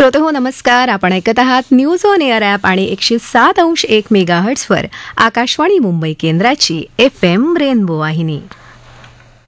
श्रोते हो नमस्कार. आपण ऐकत आहात न्यूज ऑन एअर ॲप आणि 107.1 मेगाहर्ट्झवर आकाशवाणी मुंबई केंद्राची FM रेनबो वाहिनी.